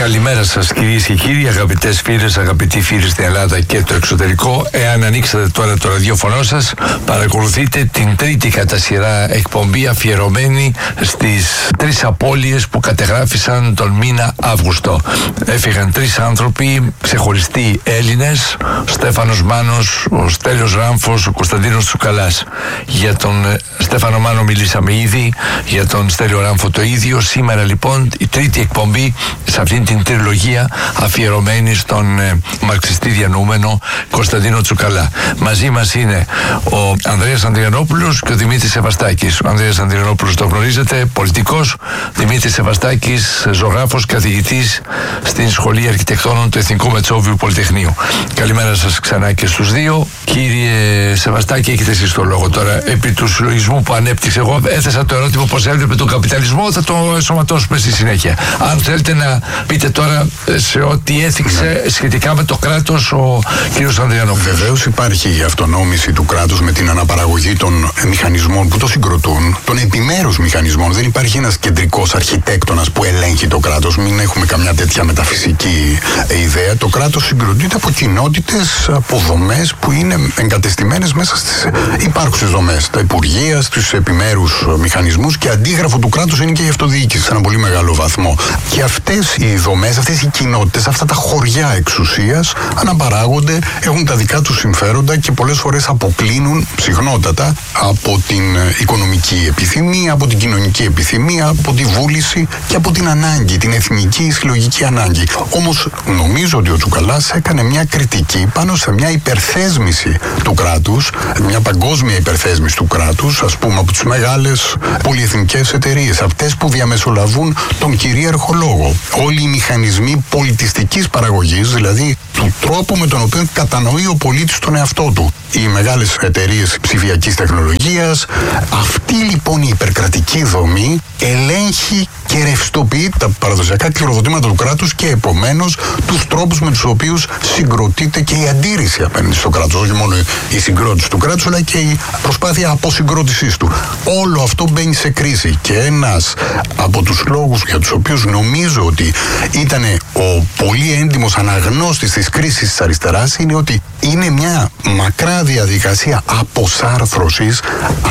Καλημέρα σας κυρίες και κύριοι, αγαπητές φίλες, αγαπητοί φίλοι στην Ελλάδα και το εξωτερικό. Εάν ανοίξατε τώρα το ραδιόφωνο σας, παρακολουθείτε την τρίτη κατά σειρά εκπομπή αφιερωμένη στις 3 απώλειες που κατεγράφησαν τον μήνα Αύγουστο. Έφυγαν 3 άνθρωποι, ξεχωριστοί Έλληνες, ο Στέφανος Μάνος, ο Στέλιος Ράμφος, ο Κωνσταντίνος Τσουκαλάς. Για τον Στέφανο Μάνο μιλήσαμε ήδη, για τον Στέλιο Ράμφο το ίδιο. Σήμερα λοιπόν η τρίτη εκπομπή σε αυτήν την τριλογία αφιερωμένη στον μαρξιστή διανοούμενο Κωνσταντίνο Τσουκαλά. Μαζί μας είναι ο Ανδρέας Ανδριανόπουλος και ο Δημήτρης Σεβαστάκης. Ο Ανδρέας Ανδριανόπουλος το γνωρίζετε, πολιτικός. Δημήτρης Σεβαστάκης, ζωγράφος, καθηγητής στην Σχολή Αρχιτεκτόνων του Εθνικού Μετσόβιου Πολυτεχνείου. Καλημέρα σας ξανά και στους δύο. Κύριε Σεβαστάκη, έχετε εσείς το λόγο τώρα. Επί του συλλογισμού που ανέπτυξε, εγώ έθεσα το ερώτημα πώς έβλεπε τον καπιταλισμό, θα το ενσωματώσουμε στη συνέχεια. Αν θέλετε να πείτε τώρα σε ό,τι έθιξε σχετικά με το κράτος ο κ. Ανδριανόπουλος. Βεβαίως υπάρχει η αυτονόμηση του κράτους με την αναπαραγωγή των μηχανισμών που το συγκροτούν, των επιμέρους μηχανισμών. Δεν υπάρχει ένας κεντρικός αρχιτέκτονας που ελέγχει το κράτος. Μην έχουμε καμιά τέτοια μεταφυσική ιδέα. Το κράτος συγκροτείται από κοινότητες, από δομές που είναι εγκατεστημένες μέσα στις υπάρχουσες δομές. Τα υπουργεία, στους επιμέρους μηχανισμούς, και αντίγραφο του κράτους είναι και η αυτοδιοίκηση σε ένα πολύ μεγάλο βαθμό. Και αυτές οι δομές, αυτές οι κοινότητες, αυτά τα χωριά εξουσίας αναπαράγονται, έχουν τα δικά τους συμφέροντα και πολλές φορές αποκλίνουν συχνότατα από την οικονομική επιθυμία, από την κοινωνική επιθυμία, από τη βούληση και από την ανάγκη, την εθνική συλλογική ανάγκη. Όμως νομίζω ότι ο Τσουκαλάς έκανε μια κριτική πάνω σε μια υπερθέσμηση του κράτους, μια παγκόσμια υπερθέσμηση του κράτους, ας πούμε από τις μεγάλες πολυεθνικές εταιρείες, αυτές που διαμεσολαβούν τον κυρίαρχο λόγο. Όλοι οι μηχανισμοί πολιτιστικής παραγωγής, δηλαδή του τρόπου με τον οποίο κατανοεί ο πολίτης τον εαυτό του. Οι μεγάλες εταιρείες ψηφιακής τεχνολογίας, αυτή λοιπόν η υπερκρατική δομή ελέγχει και ρευστοποιεί τα παραδοσιακά κληροδοτήματα του κράτους και επομένως τους τρόπους με τους οποίους συγκροτείται και η αντίρρηση απέναντι στο κράτος. Όχι μόνο η συγκρότηση του κράτους, αλλά και η προσπάθεια αποσυγκρότησής του. Όλο αυτό μπαίνει σε κρίση και ένας από τους λόγους για τους οποίους νομίζω ότι ήταν ο πολύ έντιμος αναγνώστης της κρίσης της αριστεράς είναι ότι είναι μια μακρά διαδικασία αποσάρθρωσης,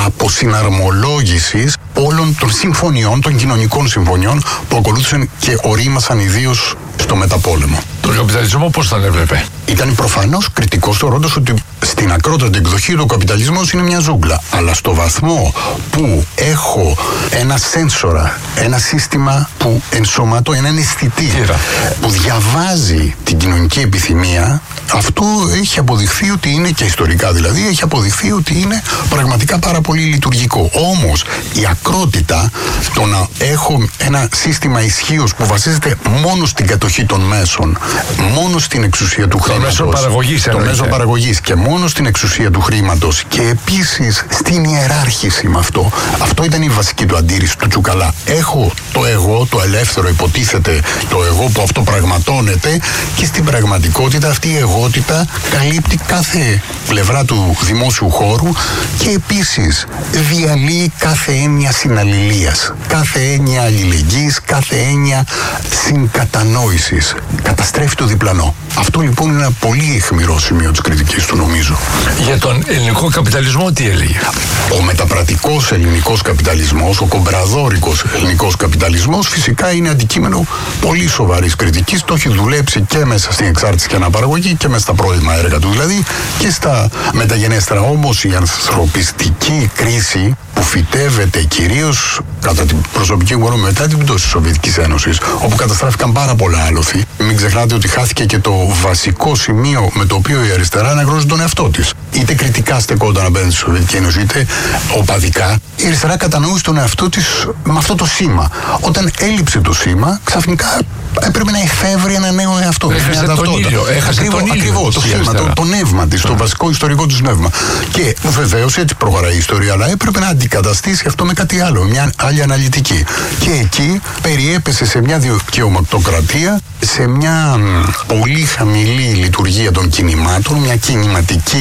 αποσυναρμολόγησης όλων των συμφωνιών, των κοινωνικών συμφωνιών που ακολούθησαν και ορίμασαν ιδίως στο μεταπόλεμο. Τον καπιταλισμό πώς τον έβλεπε? Ήταν προφανώς κριτικός θεωρώντας ότι στην ακρότατη εκδοχή του καπιταλισμός είναι μια ζούγκλα. Αλλά στο βαθμό που έχω ένα σένσορα, ένα σύστημα που ενσωματώ, έναν αισθητή που διαβάζει την κοινωνική επιθυμία, αυτό έχει αποδειχθεί ότι είναι, και ιστορικά δηλαδή, έχει αποδειχθεί ότι είναι πραγματικά πάρα πολύ λειτουργικό. Όμως η ακρότητα, το να έχω ένα σύστημα ισχύως που βασίζεται μόνο στην κατοχή των μέσων, μόνο στην εξουσία του χρήματος, το μέσο παραγωγής και μόνο στην εξουσία του χρήματος, και επίσης στην ιεράρχηση με αυτό. Αυτό ήταν η βασική του αντίρρηση του Τσουκαλά. Έχω το εγώ, το ελεύθερο υποτίθεται, το εγώ που αυτό πραγματώνεται, και στην πραγματικότητα αυτή η εγώτητα καλύπτει κάθε πλευρά του δημόσιου χώρου και επίσης διαλύει κάθε έννοια συναλληλίας, κάθε έννοια αλληλεγγύης, κάθε έννοια συγκατανόησης. Καταστρέφει το διπλανό. Αυτό λοιπόν είναι ένα πολύ αιχμηρό σημείο της κριτικής του, νομίζω. Για τον ελληνικό καπιταλισμό τι έλεγε? Ο μεταπρατικός ελληνικός καπιταλισμός, ο κομπραδόρικος ελληνικός καπιταλισμός, φυσικά είναι αντικείμενο πολύ σοβαρής κριτικής. Το έχει δουλέψει και μέσα στην εξάρτηση και αναπαραγωγή και μέσα στα πρώιμα έργα του, δηλαδή και στα μεταγενέστερα. Όμως η ανθρωπιστική κρίση που φυτεύεται κυρίως κατά την προσωπική μου γνώμη μετά την πτώση της Σοβιετικής Ένωσης, όπου καταστράφηκαν πάρα πολλά άλοθη. Μην ξεχνάτε ότι χάθηκε και το βασικό σημείο με το οποίο η αριστερά αναγνώριζε τον εαυτό της. Είτε κριτικά στεκόταν απέναντι στη Σοβιετική Ένωση, είτε οπαδικά. Η αριστερά κατανοούσε τον εαυτό της με αυτό το σήμα. Όταν έλειψε το σήμα, ξαφνικά έπρεπε να εφεύρει ένα νέο εαυτό. Έχασε τον ήλιο. Ακριβώς το σήμα, το νεύμα της, το βασικό ιστορικό της νεύμα. Και βεβαίως έτσι προχωράει η ιστορία, αλλά έπρεπε να αντικαταστήσει αυτό με κάτι άλλο, μια άλλη αναλυτική. Και εκεί περιέπεσε σε μια δικαιωματοκρατία, σε μια πολύ χαμηλή λειτουργία των κινημάτων, μια κινηματική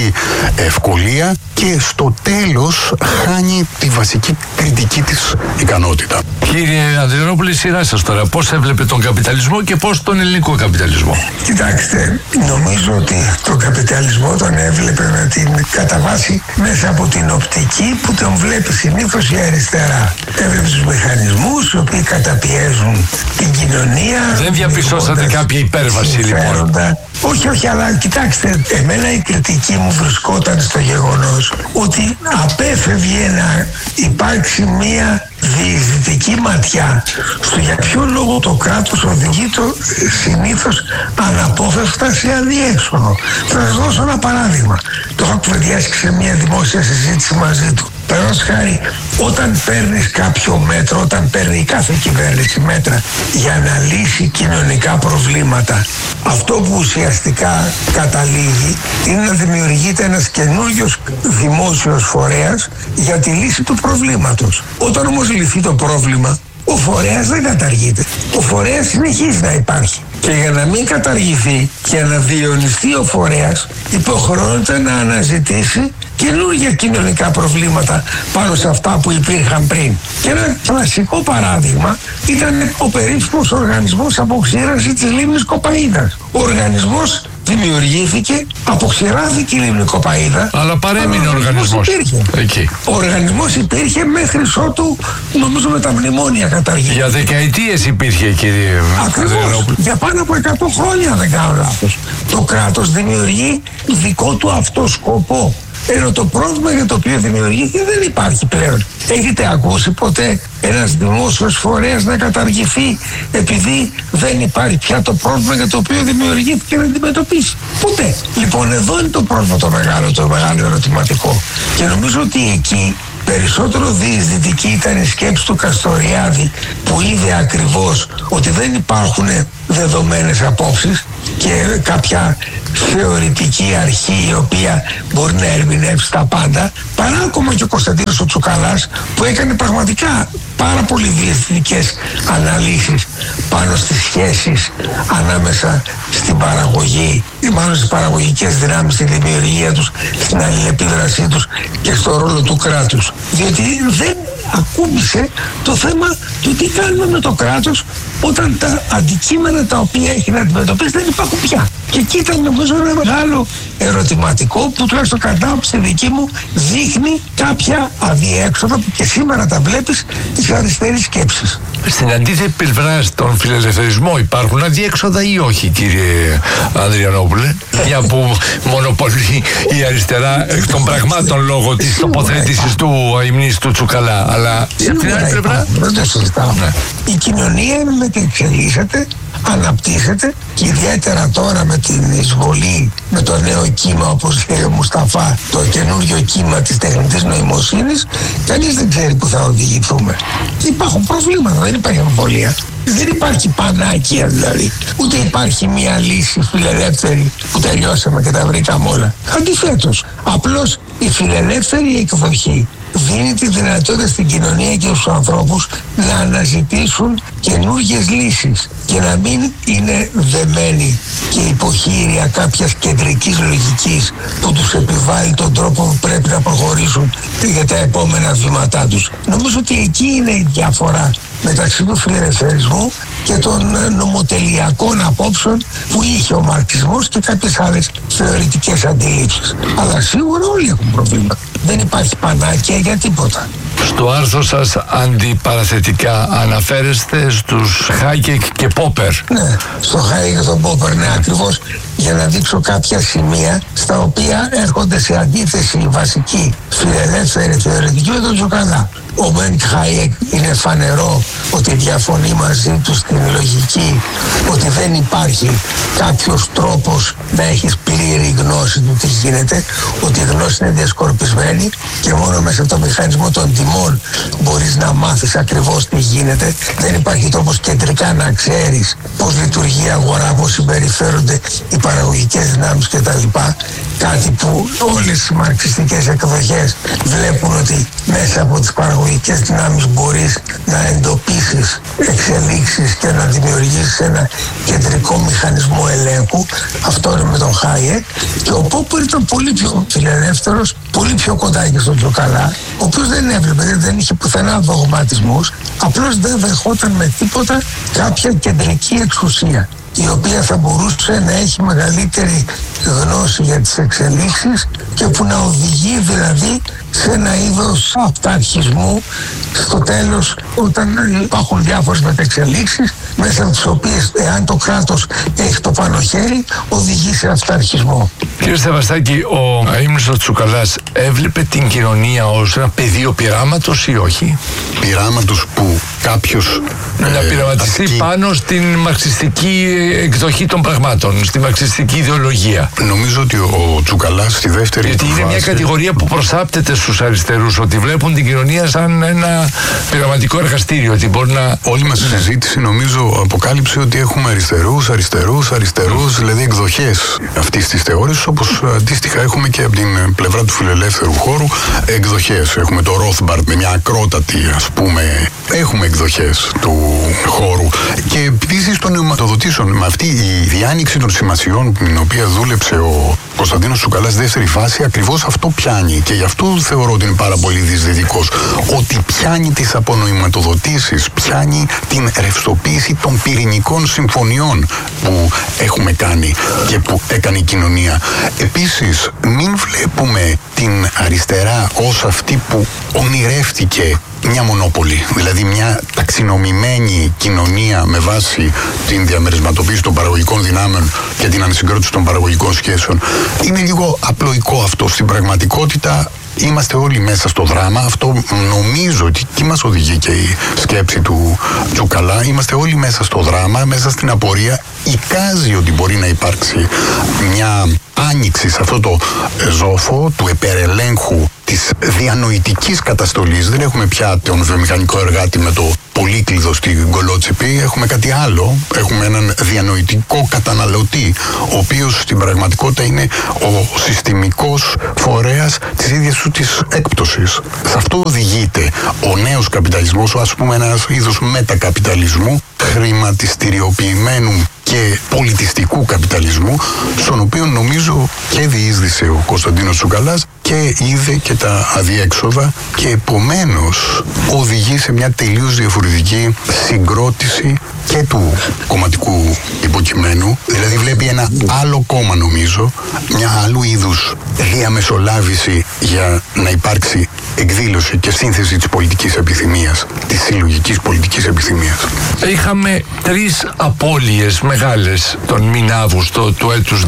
ευκολία και στο τέλος χάνει τη βασική κριτική της ικανότητα. Κύριε Ανδριανόπουλε, σειρά σας τώρα. Πώς έβλεπε τον καπιταλισμό και πώς τον ελληνικό καπιταλισμό? Κοιτάξτε, νομίζω ότι τον καπιταλισμό τον έβλεπε με την κατά βάση μέσα από την οπτική που τον βλέπει συνήθως η αριστερά. Έβλεπε τους μηχανισμούς οι οποίοι καταπιέζουν την κοινωνία. Δεν διαπιστώσατε κάποια υπέρβαση λοιπόν? Όχι, αλλά κοιτάξτε, εμένα η κριτική μου βρισκόταν στο γεγονός ότι απέφευγε να υπάρξει μία διεισδυτική ματιά στο για ποιο λόγο το κράτος οδηγεί το συνήθως αναπόφευκτα σε αδιέξοδο. Θα σας δώσω ένα παράδειγμα. Το έχω κουβεντιάσει σε μια δημόσια συζήτηση μαζί του. Παραδείγματος χάρη, όταν παίρνεις κάποιο μέτρο, όταν παίρνει κάθε κυβέρνηση μέτρα για να λύσει κοινωνικά προβλήματα, αυτό που ουσιαστικά καταλήγει είναι να δημιουργείται ένας καινούριος δημόσιος φορέας για τη λύση του προβλήματος. Όταν όμως λυθεί το πρόβλημα, ο φορέας δεν καταργείται. Ο φορέας συνεχίζει να υπάρχει. Και για να μην καταργηθεί και να διαιωνιστεί ο φορέας, υποχρεώνεται να αναζητήσει καινούργια κοινωνικά προβλήματα πάνω σε αυτά που υπήρχαν πριν. Και ένα κλασικό παράδειγμα ήταν ο περίφημος οργανισμός αποξήρανσης της λίμνης Κοπαΐδας. Ο οργανισμός δημιουργήθηκε, αποξηράθηκε η λίμνη Κοπαΐδα. Αλλά παρέμεινε ο οργανισμός. Εκεί. Ο οργανισμός υπήρχε μέχρι ότου, νομίζω, με τα μνημόνια καταργήθηκε. Για δεκαετίες υπήρχε, κύριε Ανδριανόπουλε. Για πάνω από 100 χρόνια, δεν κάνω λάθος. Το κράτος δημιουργεί δικό του αυτό σκοπό. Ενώ το πρόβλημα για το οποίο δημιουργήθηκε δεν υπάρχει πλέον. Έχετε ακούσει ποτέ ένας δημόσιος φορέας να καταργηθεί επειδή δεν υπάρχει πια το πρόβλημα για το οποίο δημιουργήθηκε να αντιμετωπίσει? Ποτέ. Λοιπόν, εδώ είναι το πρόβλημα το μεγάλο ερωτηματικό. Και νομίζω ότι εκεί περισσότερο διεισδυτική ήταν η σκέψη του Καστοριάδη, που είδε ακριβώς ότι δεν υπάρχουν δεδομένες απόψεις και κάποια θεωρητική αρχή η οποία μπορεί να ερμηνεύσει τα πάντα, παρά ακόμα και ο Κωνσταντίνος ο Τσουκαλάς, που έκανε πραγματικά πάρα πολύ διεισδυτικές αναλύσεις πάνω στις σχέσεις ανάμεσα στην παραγωγή ή μάλλον στις παραγωγικές δυνάμεις, στη δημιουργία τους, στην αλληλεπίδρασή τους και στο ρόλο του κράτους. Διότι δεν ακούμπησε το θέμα του τι κάνουμε με το κράτος όταν τα αντικείμενα τα οποία έχει να αντιμετωπίσει δεν υπάρχουν πια. Και εκεί ήταν, νομίζω, ένα μεγάλο ερωτηματικό που τουλάχιστον κατά άποψη δική μου δείχνει κάποια αδιέξοδα που και σήμερα τα βλέπεις της αριστερής σκέψης. Στην αντίθετη πλευρά, στον φιλελευθερισμό υπάρχουν αδιέξοδα ή όχι, κύριε Ανδριανόπουλε? Μια που μονοπολεί η αριστερά εκ των πραγμάτων λόγω της τοποθέτησης του αϊμνής του Τσουκαλά. Αλλά από την άλλη πλευρά δεν το συζητάω. Η κοινωνία μετεξελίσσεται, αναπτύσσεται και ιδιαίτερα τώρα με την εισβολή, με το νέο κύμα, όπως λέει ο Μουσταφά, το καινούριο κύμα της τεχνητής νοημοσύνης, κανείς δεν ξέρει που θα οδηγηθούμε. Υπάρχουν προβλήματα, δεν υπάρχει αμφιβολία. Δεν υπάρχει πανάκια δηλαδή. Ούτε υπάρχει μια λύση φιλελεύθερη που τελειώσαμε και τα βρήκαμε όλα. Αντιθέτως, απλώς η φιλελεύθερη εκδοχή δίνει τη δυνατότητα στην κοινωνία και στους ανθρώπους να αναζητήσουν καινούργιες λύσεις και να μην είναι δεμένοι και υποχείρια κάποιας κεντρικής λογικής που τους επιβάλλει τον τρόπο που πρέπει να προχωρήσουν για τα επόμενα βήματά τους. Νομίζω ότι εκεί είναι η διαφορά μεταξύ του φιλελευθερισμού και των νομοτελειακών απόψεων που είχε ο μαρξισμός και κάποιες άλλες θεωρητικές αντιλήψεις. Αλλά σίγουρα όλοι έχουν προβλήματα. Δεν υπάρχει πανάκια για τίποτα. Στο άρθρο σας αντιπαραθετικά αναφέρεστε στους Χάικεκ και Πόπερ. Ναι, στο Χάικεκ και τον Πόπερ, ναι, ακριβώς για να δείξω κάποια σημεία στα οποία έρχονται σε αντίθεση οι βασικοί φιλελεύθεροι θεωρητικοί με τον Τσουκαλά. Ο Μεν Χάικεκ είναι φανερό ότι διαφωνεί μαζί του στην λογική ότι δεν υπάρχει κάποιος τρόπος να έχεις πλήρη γνώση του τι γίνεται, ότι η γνώση είναι διασκορπισμένη και μόνο μέσα από το μηχανισμό των τιμών μπορείς να μάθεις ακριβώς τι γίνεται. Δεν υπάρχει τρόπος κεντρικά να ξέρεις πώς λειτουργεί η αγορά, πώς συμπεριφέρονται οι παραγωγικές δυνάμεις κτλ. κάτι που όλες οι μαρξιστικές εκδοχές βλέπουν ότι μέσα από τις παραγωγικές δυνάμεις μπορείς να εντοπίσεις εξελίξεις και να δημιουργήσεις ένα κεντρικό μηχανισμό ελέγχου. Αυτό είναι με τον Χάιεκ. Και ο Πόπερ ήταν πολύ πιο φιλελεύθερος, πολύ πιο κοντά και στον Τσουκαλά, ο οποίος δεν έβλεπε, δεν είχε πουθενά δογματισμούς, απλώς δεν δεχόταν με τίποτα κάποια κεντρική εξουσία, η οποία θα μπορούσε να έχει μεγαλύτερη γνώση για τις εξελίξεις και που να οδηγεί δηλαδή σε ένα είδος αυταρχισμού στο τέλος, όταν υπάρχουν διάφορες μετεξελίξεις μέσα από τις οποίες, εάν το κράτος έχει το πάνω χέρι, οδηγεί σε αυταρχισμό. Κύριε Σεβαστάκη, ο ύμνος ο Τσουκαλάς έβλεπε την κοινωνία ως ένα πεδίο πειράματος ή όχι? Πειράματος που κάποιος να πειραματιστεί πάνω στην μαρξιστική εκδοχή των πραγμάτων, στη μαρξιστική ιδεολογία. Νομίζω ότι ο Τσουκαλάς στη δεύτερη γιατί είναι μια κατηγορία που προσάπτεται στους αριστερούς, ότι βλέπουν την κοινωνία σαν ένα πειραματικό εργαστήριο, ότι μπορεί να... Όλη μας η συζήτηση νομίζω αποκάλυψε ότι έχουμε αριστερούς, δηλαδή εκδοχές αυτής της θεώρησης, όπως αντίστοιχα έχουμε και από την πλευρά του φιλελεύθερου χώρου εκδοχές. Έχουμε το Rothbard με μια ακρότατη, ας πούμε, έχουμε εκδοχές του χώρου. Και επίσης των νεωματοδοτήσεων, με αυτή η διάνοιξη των σημασιών την οποία δούλεψε ο Κωνσταντίνος Τσουκαλάς στη δεύτερη φάση, ακριβώς αυτό πιάνει. Και γι' αυτό θεωρώ ότι είναι πάρα πολύ δυσδυτικός. Ότι πιάνει τις απονοηματοδοτήσεις, πιάνει την ρευστοποίηση των πυρηνικών συμφωνιών που έχουμε κάνει και που έκανε η κοινωνία. Επίσης, μην βλέπουμε την αριστερά ως αυτή που ονειρεύτηκε μια μονόπολη, δηλαδή μια ταξινομημένη κοινωνία με βάση την διαμερισματοποίηση των παραγωγικών δυνάμεων και την ανασυγκρότηση των παραγωγικών σχέσεων. Είναι λίγο απλοϊκό αυτό. Στην πραγματικότητα είμαστε όλοι μέσα στο δράμα. Αυτό νομίζω ότι εκεί μας οδηγεί και η σκέψη του Τσουκαλά. Είμαστε όλοι μέσα στο δράμα, μέσα στην απορία. Εικάζει ότι μπορεί να υπάρξει μια άνοιξη σε αυτό το ζόφο του επερελέγχου, της διανοητικής καταστολής. Δεν έχουμε πια τον βιομηχανικό εργάτη με το πολύκλειδο στην κολότσεπη. Έχουμε κάτι άλλο. Έχουμε έναν διανοητικό καταναλωτή, ο οποίος στην πραγματικότητα είναι ο συστημικός φορέας της ίδιας του της έκπτωσης. Σε αυτό οδηγείται ο νέος καπιταλισμός, ας πούμε ένας είδος μετακαπιταλισμού, χρηματιστηριοποιημένου και πολιτιστικού καπιταλισμού, στον οποίο νομίζω και διείσδησε ο Κωνσταντίνος Τσουκαλάς και είδε και τα αδιέξοδα και επομένως οδηγεί σε μια τελείως διαφορετική συγκρότηση και του κομματικού υποκειμένου. Δηλαδή βλέπει ένα άλλο κόμμα, νομίζω, μια άλλου είδους διαμεσολάβηση για να υπάρξει εκδήλωση και σύνθεση της πολιτικής επιθυμίας, της συλλογικής πολιτικής επιθυμίας. Είχαμε 3 απώλειες μεγάλες τον μήνα Αύγουστο του έτους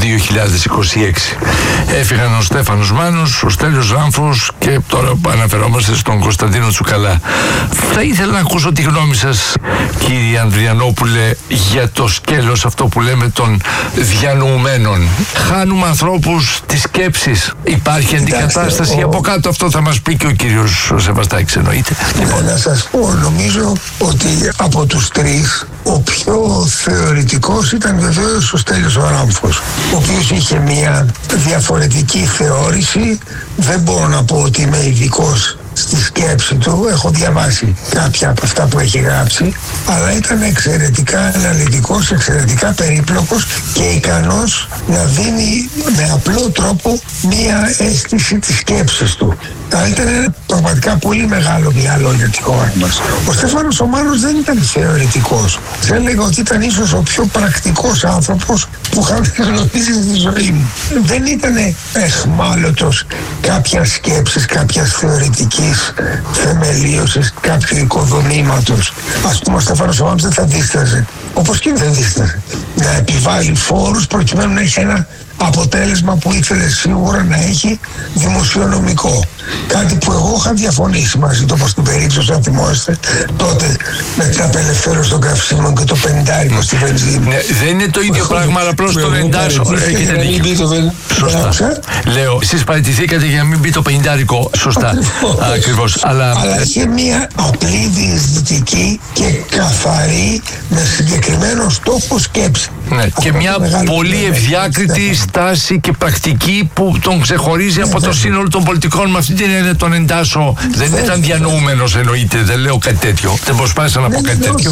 2026. Έφυγαν ο Στέφανος Μάνος, ο Στέλιος Ράμφος και τώρα αναφερόμαστε στον Κωνσταντίνο Τσουκαλά. Θα ήθελα να ακούσω τη γνώμη σας, κύριε Ανδριανόπουλε, για το σκέλος αυτό που λέμε των διανοουμένων. Χάνουμε ανθρώπους της σκέψης. Υπάρχει αντικατάσταση από κάτω? Αυτό θα μας πει και ο κύριος Σεβαστάκης, εννοείται. Λοιπόν, να σας πω, νομίζω ότι από τους 3 ο πιο θεωρητικός ήταν βεβαίως ο Στέλιος ο Ράμφος, ο οποίος είχε μια διαφορετική θεώρηση. Δεν μπορώ να πω ότι είμαι ειδικός στη σκέψη του, έχω διαβάσει κάποια από αυτά που έχει γράψει, αλλά ήταν εξαιρετικά αναλυτικός, εξαιρετικά περίπλοκος και ικανός να δίνει με απλό τρόπο μία αίσθηση της σκέψης του. Ήταν ένα πραγματικά πολύ μεγάλο μυαλό για τη χώρα μας. Ο Στέφανος ο Μάνος δεν ήταν θεωρητικός. Θα έλεγα ότι ήταν ίσως ο πιο πρακτικός άνθρωπος που είχα γνωρίσει στη ζωή μου. Δεν ήταν εχμάλωτος κάποιας σκέψης, κάποιας θεωρητικής θεμελίωσης, κάποιου οικοδομήματος. Ας πούμε, ο Στέφανος ο Μάνος δεν θα δίσταζε, όπως και δεν δίσταζε, να επιβάλλει φόρους προκειμένου να έχει ένα αποτέλεσμα που ήθελε σίγουρα να έχει δημοσιονομικό. Κάτι που εγώ είχα διαφωνήσει μαζί του, όπως την περίπτωση, αν θυμόσαστε, τότε με την απελευθέρωση των καυσίμων και το 50 στη βενζίνη. Ναι, δεν είναι το ίδιο πράγμα, αλλά απλώς το 50. Έχετε δίκιο. Σωστά. Λέω, εσείς παραιτηθήκατε για να μην μπει το 50. Σωστά. Ακριβώς. Αλλά είχε μια απλή, διεισδυτική και καθαρή, με συγκεκριμένο στόχο σκέψη. Ναι, και μια πολύ ευδιάκριτη στάση και πρακτική που τον ξεχωρίζει από το σύνολο των πολιτικών. Με αυτή την έννοια τον εντάσσω. Δεν ήταν διανοούμενος, εννοείται, δεν λέω κάτι τέτοιο. Δεν προσπάθησα να πω κάτι τέτοιο.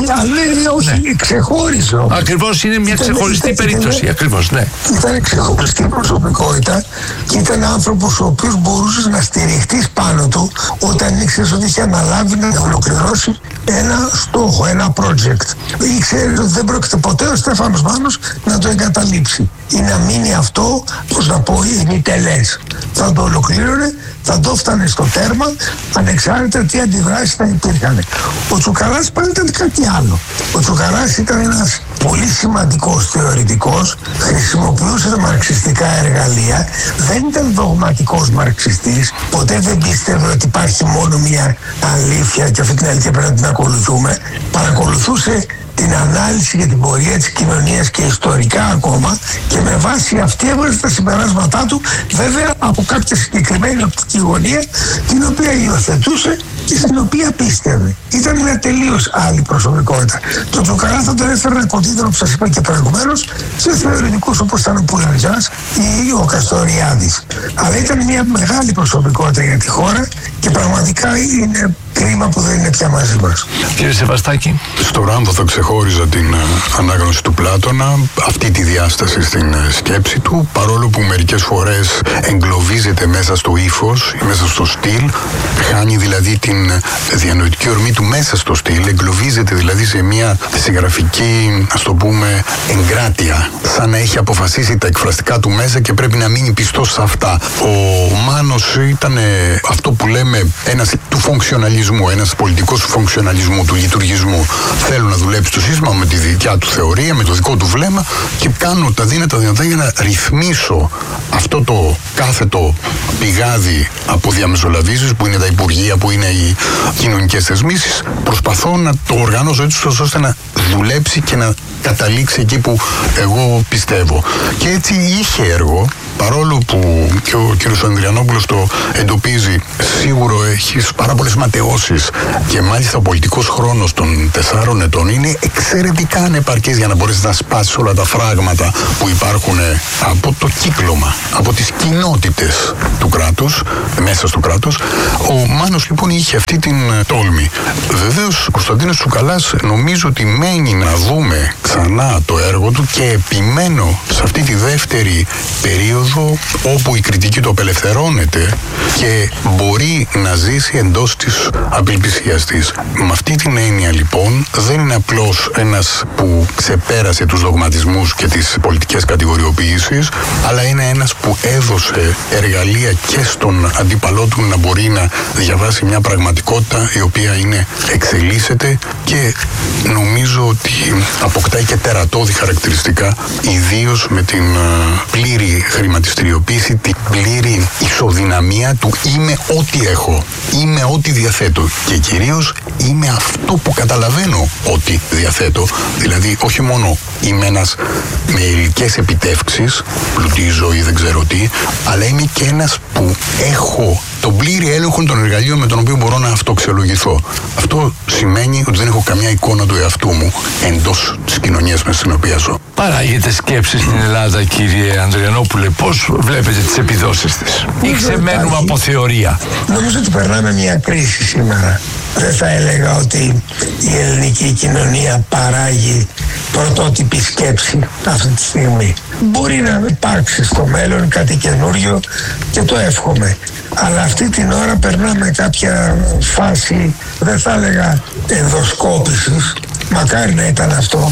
Όχι, ξεχώριζε. Ακριβώς, είναι μια ξεχωριστή περίπτωση. Ακριβώς, ναι. Ήταν ξεχωριστή προσωπικότητα και ήταν άνθρωπος ο οποίος μπορούσε να στηριχτείς πάνω του όταν ήξερες ότι είχε αναλάβει να ολοκληρώσει ένα στόχο, ένα project. Ήξερες ότι δεν πρόκειται ποτέ ο Στέφανος Μάνος να το εγκαταλείψει ή να μείνει αυτό, πώς να πω, ημιτελές. Θα το ολοκλήρωνε, θα το έφτανε στο τέρμα, ανεξάρτητα τι αντιδράσεις θα υπήρχαν. Ο Τσουκαράς πάλι ήταν κάτι άλλο. Ο Τσουκαράς ήταν ένας πολύ σημαντικός θεωρητικός, χρησιμοποιούσε τα μαρξιστικά εργαλεία, δεν ήταν δογματικός μαρξιστής, ποτέ δεν πίστευε ότι υπάρχει μόνο μια αλήθεια και αυτή την αλήθεια πρέπει να την ακολουθούμε. Παρακολουθούσε την ανάλυση για την πορεία της κοινωνίας και ιστορικά ακόμα και με βάση αυτή έβγαζε τα συμπεράσματά του, βέβαια από κάποια συγκεκριμένη οπτική γωνία την οποία υιοθετούσε και στην οποία πίστευε. Ήταν μια τελείως άλλη προσωπικότητα. Το Τσουκαρά θα τον έφερνε κοντύτερο, που σας είπα και προηγουμένως, σε θεωρητικούς όπως ήταν ο Πουλαριτζάς ή ο Καστοριάδης. Αλλά ήταν μια μεγάλη προσωπικότητα για τη χώρα και πραγματικά είναι κρίμα που δεν είναι πια μαζί μας. Κύριε Σεβαστάκη. Στο Ράμβο θα ξεχώριζα την ανάγνωση του Πλάτωνα, αυτή τη διάσταση στην σκέψη του, παρόλο που μερικές φορές εγκλωβίζεται μέσα στο ύφος ή μέσα στο στυλ, χάνει δηλαδή την διανοητική ορμή του μέσα στο στυλ, εγκλωβίζεται δηλαδή σε μια συγγραφική, ας το πούμε, εγκράτεια, σαν να έχει αποφασίσει τα εκφραστικά του μέσα και πρέπει να μείνει πιστός σε αυτά. Ο Μάνος ήταν αυτό που λέμε ένας του φονξιοναλισμού, ένας πολιτικός του φονξιοναλισμού, του λειτουργισμού. Θέλω να δουλέψει το σύστημα με τη δικιά του θεωρία, με το δικό του βλέμμα και κάνω τα δύνατα δυνατά για να ρυθμίσω αυτό το κάθετο πηγάδι από διαμεσολαβήσεις που είναι τα υπουργεία, που είναι οι κοινωνικές θεσμίσεις. Προσπαθώ να το οργανώσω έτσι ώστε να δουλέψει και να καταλήξει εκεί που εγώ πιστεύω. Και έτσι είχε έργο, παρόλο που και ο κ. Ανδριανόπουλος το εντοπίζει, σίγουρο έχει πάρα πολλές ματαιώσεις και μάλιστα ο πολιτικός χρόνος των 4 ετών είναι εξαιρετικά ανεπαρκής για να μπορέσει να σπάσει όλα τα φράγματα που υπάρχουν από το κύκλωμα, από τις κοινότητες του κράτους, μέσα στο κράτος. Ο Μάνος λοιπόν είχε αυτή την τόλμη. Βεβαίως ο Κωνσταντίνος Τσουκαλάς νομίζω ότι μένει να δούμε ξανά το έργο του και επιμένω σε αυτή τη δεύτερη περίοδο όπου η κριτική του απελευθερώνεται και μπορεί να ζήσει εντός της απελπισίας της. Με αυτή την έννοια λοιπόν δεν είναι απλώς ένας που ξεπέρασε τους δογματισμούς και τις πολιτικές κατηγοριοποιήσεις, αλλά είναι ένας που έδωσε εργαλεία και στον αντίπαλό του να μπορεί να διαβάσει μια πραγματικότητα η οποία εξελίσσεται και νομίζω ότι αποκτάει και τερατώδη χαρακτηριστικά, ιδίως με την πλήρη χρηματιστηριοποίηση, την πλήρη ισοδυναμία του είμαι ό,τι έχω, είμαι ό,τι διαθέτω και κυρίως είμαι αυτό που καταλαβαίνω ότι διαθέτω. Δηλαδή όχι μόνο είμαι ένας με υλικές επιτεύξεις, πλουτίζω ή δεν ξέρω τι, αλλά είμαι και ένας που έχω τον πλήρη έλεγχο των εργαλείων με τον οποίο μπορώ να αυτοαξιολογηθώ. Αυτό σημαίνει ότι δεν έχω καμιά εικόνα του εαυτού μου εντός της κοινωνίας μέσα στην οποία ζω. Παράγεται σκέψη στην Ελλάδα, κύριε Ανδριανόπουλε, πώς βλέπετε τις επιδόσεις της? Ή ξεμένουμε από θεωρία? Νομίζω ότι περνάμε μια κρίση σήμερα. Δεν θα έλεγα ότι η ελληνική κοινωνία παράγει πρωτότυπη σκέψη αυτή τη στιγμή. Μπορεί να υπάρξει στο μέλλον κάτι καινούριο και το εύχομαι. Αλλά αυτή την ώρα περνάμε κάποια φάση, δεν θα έλεγα ενδοσκόπησης, μακάρι να ήταν αυτό,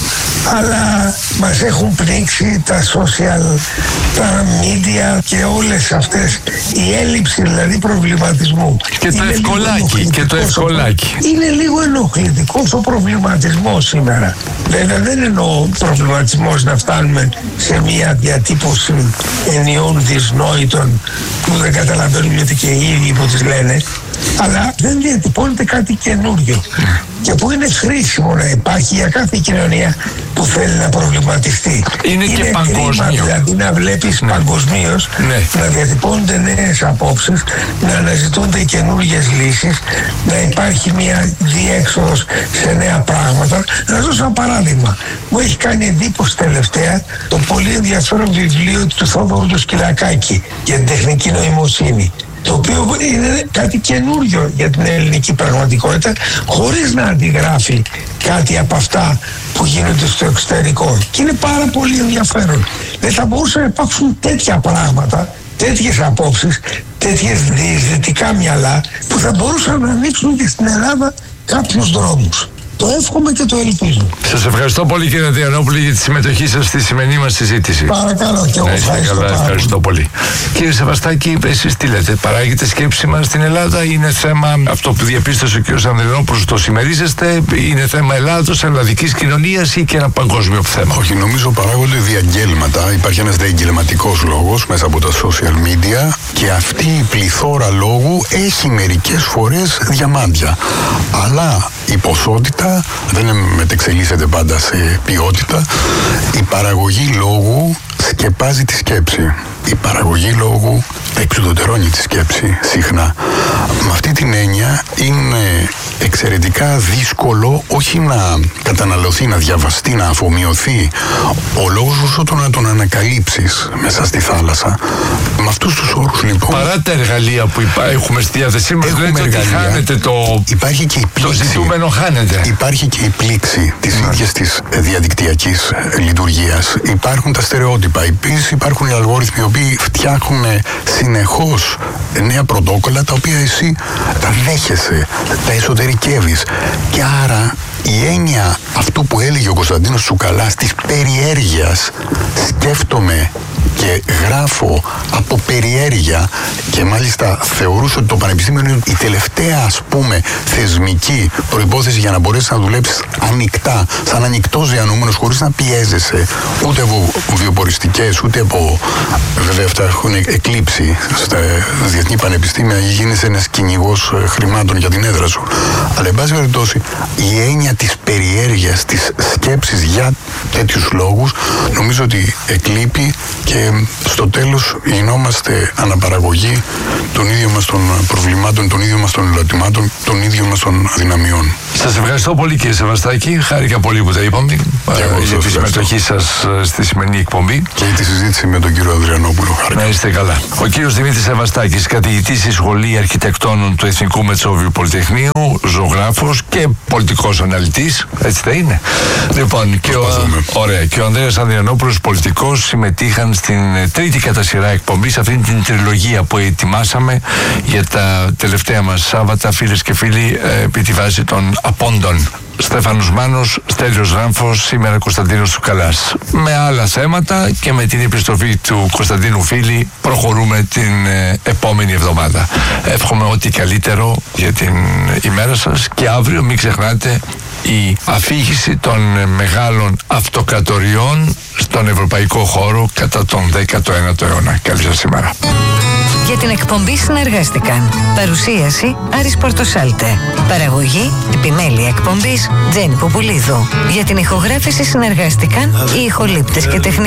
αλλά μας έχουν πνίξει τα social, τα media και όλες αυτές, η έλλειψη δηλαδή προβληματισμού. Και το ευκολάκι, Είναι λίγο ενοχλητικός ο προβληματισμός σήμερα. Βέβαια δεν εννοώ προβληματισμός να φτάνουμε σε μια διατύπωση ενιών δυσνόητων που δεν καταλαβαίνουν γιατί και οι ίδιοι που τις λένε, αλλά δεν διατυπώνεται κάτι καινούριο και που είναι χρήσιμο να υπάρχει για κάθε κοινωνία που που θέλει να προβληματιστεί. Είναι και παγκόσμιο. Δηλαδή να βλέπεις παγκοσμίως να διατυπώνονται νέες απόψεις, να αναζητούνται καινούργιες λύσεις, να υπάρχει μια διέξοδος σε νέα πράγματα. Να δώσω ένα παράδειγμα. Μου έχει κάνει εντύπωση τελευταία το πολύ ενδιαφέρον βιβλίο του Θόδωρου του Σκυλακάκη για την τεχνική νοημοσύνη, το οποίο είναι κάτι καινούριο για την ελληνική πραγματικότητα, χωρίς να αντιγράφει κάτι από αυτά που γίνονται στο εξωτερικό. Και είναι πάρα πολύ ενδιαφέρον. Δεν θα μπορούσαν να υπάρξουν τέτοια πράγματα, τέτοιες απόψεις, τέτοιες διεισδυτικά μυαλά που θα μπορούσαν να ανοίξουν και στην Ελλάδα κάποιους δρόμους. Το εύχομαι και το ελπίζω. Σας ευχαριστώ πολύ, κύριε Ανδριανόπουλε, για τη συμμετοχή σας στη σημερινή μας συζήτηση. Παρακαλώ, και εγώ ευχαριστώ πολύ. Κύριε Σεβαστάκη, εσείς τι λέτε, παράγεται σκέψη στην Ελλάδα, είναι θέμα αυτό που διαπίστωσε ο κύριος Ανδριανόπουλος, το συμμερίζεστε, είναι θέμα Ελλάδος, ελλαδικής κοινωνίας ή και ένα παγκόσμιο θέμα? Όχι, νομίζω παράγονται διαγγέλματα. Υπάρχει ένας διαγγελματικός λόγος μέσα από τα social media και αυτή η πληθώρα λόγου έχει μερικές φορές διαμάντια. Αλλά η ποσότητα δεν μετεξελίσσεται πάντα σε ποιότητα. Η παραγωγή λόγου σκεπάζει τη σκέψη. Η παραγωγή λόγου εξουδετερώνει τη σκέψη συχνά. Με αυτή την έννοια είναι εξαιρετικά δύσκολο όχι να καταναλωθεί, να διαβαστεί, να αφομοιωθεί ο λόγος όσο το να τον ανακαλύψεις μέσα στη θάλασσα. Με αυτούς τους όρους λοιπόν... Παρά τα εργαλεία που έχουμε στη διάθεσή μας, λέτε ότι χάνεται υπάρχει και η πλήξη, το ζητούμενο χάνεται. Υπάρχει και η πλήξη της ίδιας της διαδικτυακής λειτουργίας. Υπάρχουν τα στερεότυπα. Επίσης υπάρχουν οι αλγόριθμοι οι οποίοι φτιάχνουν συνεχώς νέα πρωτόκολλα τα οποία εσύ τα δέχεσαι, τα εσωτερικεύεις. Και άρα η έννοια αυτού που έλεγε ο Κωνσταντίνος Τσουκαλάς της περιέργειας, σκέφτομαι και γράφω από περιέργεια, και μάλιστα θεωρούσε ότι το πανεπιστήμιο είναι η τελευταία, ας πούμε, θεσμική προϋπόθεση για να μπορέσεις να δουλέψεις ανοιχτά, σαν ανοιχτός διανοούμενος, χωρίς να πιέζεσαι ούτε από βιοποριστικές, ούτε από, βέβαια αυτά έχουν εκλείψει στα διεθνή πανεπιστήμια, γίνεσαι ένας κυνηγός χρημάτων για την έδρα σου. Αλλά εν πάση περιπτώσει η έννοια της περιέργειας, της σκέψης για τέτοιους λόγους, νομίζω ότι εκλείπει και στο τέλος γινόμαστε αναπαραγωγή των ίδιων μας των προβλημάτων, των ίδιων μας των ερωτημάτων, των ίδιων μας των αδυναμιών. Σας ευχαριστώ πολύ, κύριε Σεβαστάκη. Χάρηκα πολύ που τα είπαμε για τη συμμετοχή σας στη σημερινή εκπομπή. Και τη συζήτηση με τον κύριο Ανδριανόπουλο. Να είστε καλά. Ο κύριος Δημήτρης Σεβαστάκης, καθηγητής στη Σχολή Αρχιτεκτόνων του Εθνικού Μετσόβιου Πολυτεχνείου, ζωγράφος και πολιτικός αναλυτής. Έτσι δεν είναι? Λοιπόν, και ο Ανδρέας Ανδριανόπουλος, πολιτικός, συμμετείχαν στην τρίτη κατά σειρά εκπομπή, σε αυτήν την τριλογία που ετοιμάσαμε για τα τελευταία μας Σάββατα, φίλες και φίλοι, επί τη βάση των απόντων. Στέφανος Μάνος, Στέλιος Ράμφος, σήμερα Κωνσταντίνος Τσουκαλάς. Με άλλα θέματα και με την επιστροφή του Κωνσταντίνου Φίλη προχωρούμε την επόμενη εβδομάδα. Εύχομαι ό,τι καλύτερο για την ημέρα σας και αύριο μην ξεχνάτε η αφήγηση των μεγάλων αυτοκρατοριών στον ευρωπαϊκό χώρο κατά τον 19ο αιώνα. Καλή σας ημέρα. Για την εκπομπή συνεργάστηκαν παρουσίαση Άρης Πορτοσάλτε, παραγωγή επιμέλεια εκπομπής Τζέννη Ποπουλίδου. Για την ηχογράφηση συνεργάστηκαν οι ηχολήπτες και τεχνικοί.